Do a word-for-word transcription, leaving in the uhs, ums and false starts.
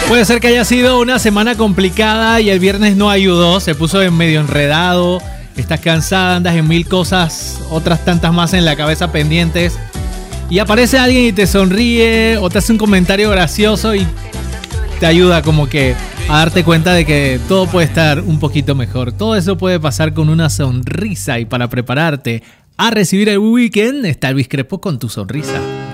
Puede ser que haya sido una semana complicada y el viernes no ayudó, se puso en medio enredado, estás cansada, andas en mil cosas, otras tantas más en la cabeza pendientes, y aparece alguien y te sonríe o te hace un comentario gracioso y te ayuda como que a darte cuenta de que todo puede estar un poquito mejor. Todo eso puede pasar con una sonrisa, y para prepararte a recibir el weekend está Elvis Crespo con Tu Sonrisa.